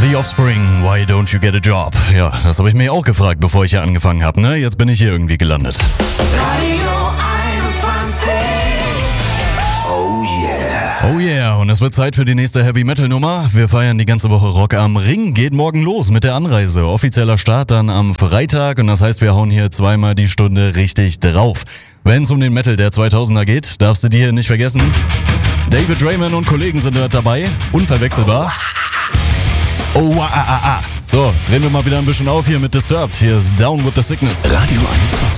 The Offspring, Why Don't You Get a Job? Ja, das habe ich mir auch gefragt, bevor ich hier angefangen habe, ne? Jetzt bin ich hier irgendwie gelandet. Radio 21. Oh yeah. Oh yeah, und es wird Zeit für die nächste Heavy-Metal-Nummer. Wir feiern die ganze Woche Rock am Ring. Geht morgen los mit der Anreise. Offizieller Start dann am Freitag und das heißt, wir hauen hier zweimal die Stunde richtig drauf. Wenn es um den Metal der 2000er geht, darfst du dir hier nicht vergessen. David Draiman und Kollegen sind dort dabei. Unverwechselbar. Oh, So, drehen wir mal wieder ein bisschen auf hier mit Disturbed. Hier ist Down with the Sickness. Radio 21.